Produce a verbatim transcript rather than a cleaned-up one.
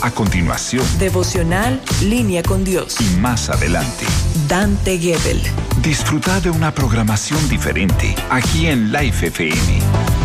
A continuación, devocional Línea con Dios. y más adelante, Dante Gebel. disfruta de una programación diferente aquí en Life F M.